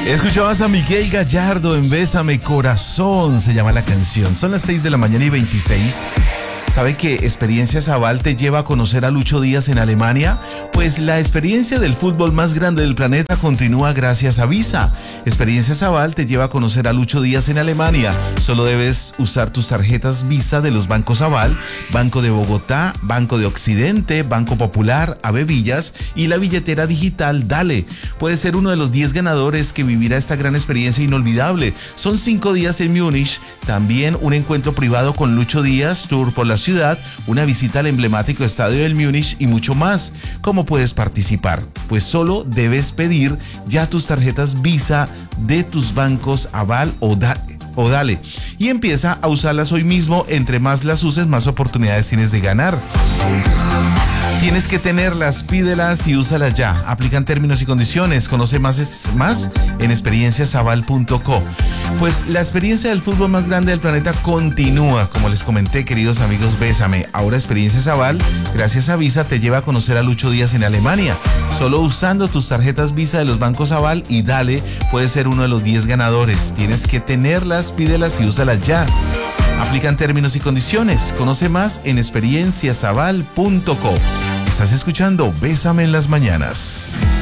Escuchabas a Miguel Gallardo en Bésame Corazón, se llama la canción. Son las 6 de la mañana y 26. ¿Sabe que Experiencias Aval te lleva a conocer a Lucho Díaz en Alemania? Pues la experiencia del fútbol más grande del planeta continúa gracias a Visa. Experiencias Aval te lleva a conocer a Lucho Díaz en Alemania. Solo debes usar tus tarjetas Visa de los bancos Aval, Banco de Bogotá, Banco de Occidente, Banco Popular, Avevillas y la billetera digital Dale. Puedes ser uno de los 10 ganadores que vivirá esta gran experiencia inolvidable. Son 5 días en Múnich, también un encuentro privado con Lucho Díaz, tour por la ciudad, una visita al emblemático estadio del Múnich y mucho más. ¿Cómo puedes participar? Pues solo debes pedir ya tus tarjetas Visa de tus bancos Aval o Dale y empieza a usarlas hoy mismo. Entre más las uses, más oportunidades tienes de ganar. Tienes que tenerlas, pídelas y úsalas ya. Aplican términos y condiciones. Conoce más en experienciasaval.co. Pues la experiencia del fútbol más grande del planeta continúa. Como les comenté, queridos amigos, Bésame. Ahora Experiencias Aval, gracias a Visa, te lleva a conocer a Lucho Díaz en Alemania. Solo usando tus tarjetas Visa de los bancos Aval y Dale, puedes ser uno de los 10 ganadores. Tienes que tenerlas, pídelas y úsalas ya. Aplican términos y condiciones. Conoce más en experienciasaval.co. Estás escuchando Bésame en las mañanas.